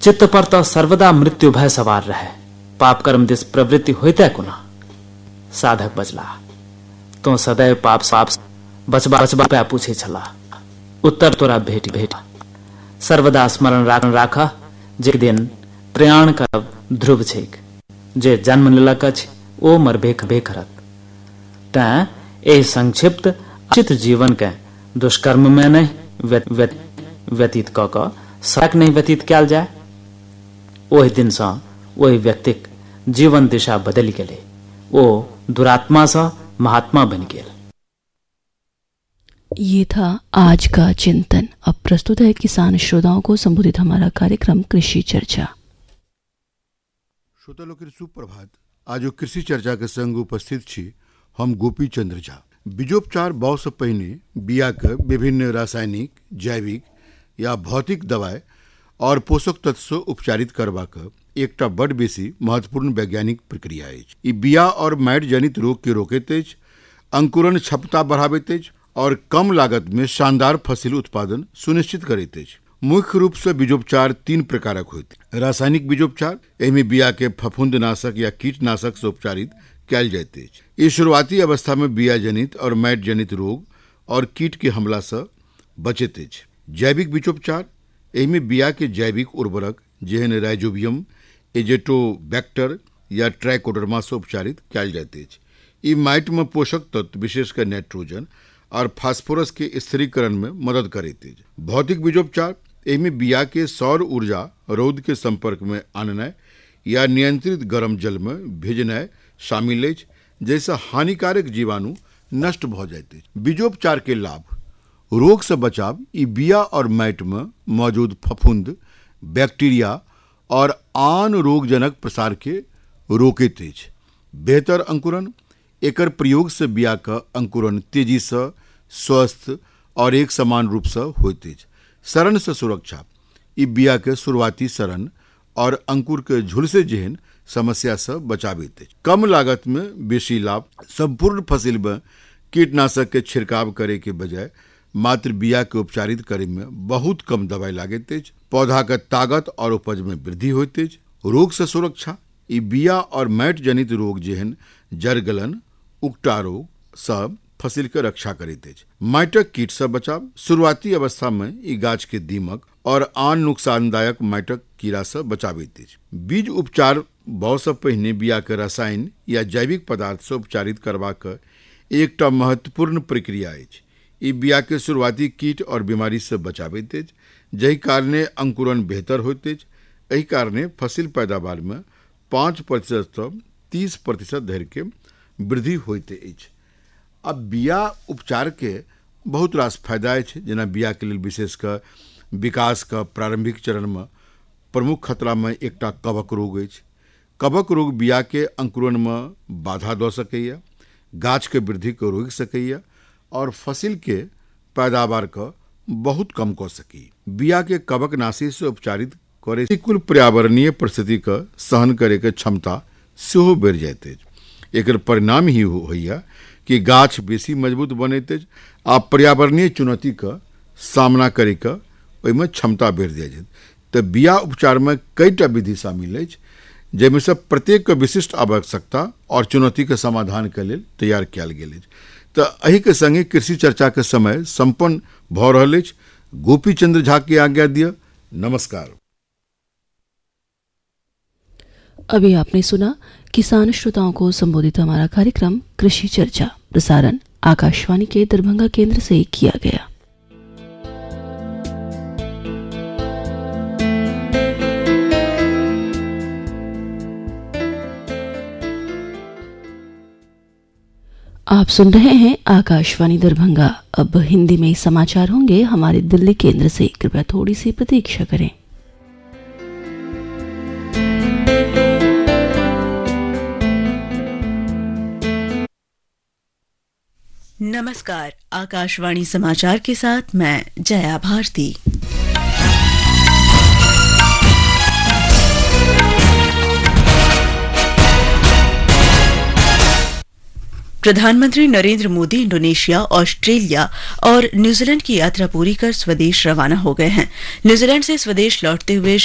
चित्त पर तो सर्वदा मृत्यु भय सवार रहे। पाप कर्म दिस प्रवृत्ति होते कुना। साधक बजला, तो सदैव पाप साप बचबा पे पूछे छला। उत्तर तोरा भेट सर्वदा स्मरण राखा जे दिन प्रयाण करब ध्रुव छेक। जे जन्म लेलक अछि ओ मरबे करत। तैं एहि संक्षिप्त अचित जीवन के दुष्कर्म में नहीं व्यतीत कऽ सड़क नहीं व्यतीत कयल जाय। ओहि दिन से ओहि व्यक्तिक जीवन दिशा बदलि गेलै। ओ दुरात्मा से महात्मा बन गेल। ये था आज का चिंतन। अब प्रस्तुत है किसान श्रोताओं को संबोधित हमारा कार्यक्रम कृषि चर्चा। श्रोता लोग सुप्रभात। आज कृषि चर्चा के संग उपस्थित छी हम गोपी चंद्र झा। बीजोपचार बाव से पहिने बिया के विभिन्न रासायनिक, जैविक या भौतिक दवाई और पोषक तत्व से उपचारित करबाक एकटा बड़ बेसी महत्वपूर्ण वैज्ञानिक प्रक्रिया अछि। ई बिया और माइट जनित रोग के रोकैत अछि, अंकुरण क्षमता बढ़ाबैत अछि और कम लागत में शानदार फसिल उत्पादन सुनिश्चित करैत अछि। मुख्य रूप से बीजोपचार 3 प्रकारक होइत। रासायनिक बीजोपचार, एहिमे बिया के फफूंदनाशक या कीटनाशक से उपचारित कयल जाइत अछि। ई शुरुआती अवस्था में बिया जनित और माइट जनित रोग और कीट के हमला से बचैत अछि। जैविक बीजोपचार, एहिमे बिया के जैविक उर्वरक जेहन राइजोबियम, एजेटोबैक्टर या ट्राइकोडर्मा से उपचारित कयल जाइत अछि। ई माइट में पोषक तत्व विशेषकर नाइट्रोजन और फास्फोरस के स्थिरीकरण में मदद करैत अछि। भौतिक बीजोपचार, एहिमे बिया के सौर ऊर्जा रौद के संपर्क में आननाय या नियंत्रित गर्म जल में भेजनाय शामिल अछि, जैसे हानिकारक जीवाणु नष्ट भ जाइत अछि। बीजोपचार के लाभ: रोग से बचाव। ई बिया और माइट में मौजूद फफूंद, बैक्टीरिया और आन रोगजनक प्रसार के रोकैत अछि। बेहतर अंकुरण, एकर प्रयोग से बिया का अंकुरण तेजी से, स्वस्थ और एक समान रूप से होइत अछि। सड़न से सुरक्षा, ई बिया के शुरुआती सड़न और अंकुर के झुलसे जेहन समस्या से बचाबैत अछि। कम लागत में बेसी लाभ, संपूर्ण फसिल में कीटनाशक के छिड़काव करे के बजाय मात्र बिया के उपचारित करे में बहुत कम दवाई लागैत अछि। पौधा के ताकत और उपज में वृद्धि होइत अछि। रोग से सुरक्षा, ई बिया और माइट जनित रोग जेहन जड़ गलन, उकटा रोग सब फसिल के रक्षा करैत अछि। माइटक कीट से बचाव, शुरुआती अवस्था में ई गाछ के दीमक और आन नुकसानदायक माइटक कीड़ा से बचाबैत अछि। बीज उपचार बाव से पहिने बिया के रसायन या जैविक पदार्थ से उपचारित करबाक एकटा महत्वपूर्ण प्रक्रिया अछि। ई बिया के शुरुआती कीट और बीमारी से बचाबैत अछि, जहि कारणे अंकुरण बेहतर होइत अछि। एहि कारणे फसिल पैदावार में 5% से 30% धरि के वृद्धि होइत अछि। अब बिया उपचार के बहुत रास फायदा अछि, जेना बिया के लेल विशेषकर विकास का प्रारंभिक चरण में प्रमुख खतरा में एकटा कवक रोग अछि। कवक रोग बिया के अंकुरण में बाधा दऽ सकैया, गाछ के वृद्धि को रोकि सकैया और फसिल के पैदावार का बहुत कम कऽ सकी। बिया के कवकनाशी से उपचारित करे कुल पर्यावरणीय परिस्थिति का सहन करे के क्षमता सेहो बढ़ि जाइत अछि। एकर परिणाम ही होइया कि गाछ बेसी मजबूत बनैत अछि आ पर्यावरणीय चुनौती का सामना करे के ओहिमे क्षमता बढ़ि जाइत अछि। तऽ बिया उपचार में कईटा विधि शामिल अछि, जाहिमे से प्रत्येक के विशिष्ट आवश्यकता और चुनौती के समाधान के लेल तैयार कयल गेल अछि। तऽ एहि के संगे कृषि चर्चा के समय संपन्न भऽ रहल अछि। गोपी चंद्र झा के आज्ञा दिया। नमस्कार। अभी आपने सुना किसान श्रोताओं को संबोधित हमारा कार्यक्रम कृषि चर्चा। प्रसारण आकाशवाणी के दरभंगा केंद्र से किया गया। आप सुन रहे हैं आकाशवाणी दरभंगा। अब हिंदी में समाचार होंगे हमारे दिल्ली केंद्र से। कृपया थोड़ी सी प्रतीक्षा करें। नमस्कार, आकाशवाणी समाचार के साथ मैं जया भारती। प्रधानमंत्री नरेंद्र मोदी इंडोनेशिया, ऑस्ट्रेलिया और न्यूजीलैंड की यात्रा पूरी कर स्वदेश रवाना हो गए हैं। न्यूजीलैंड से स्वदेश लौटते हुए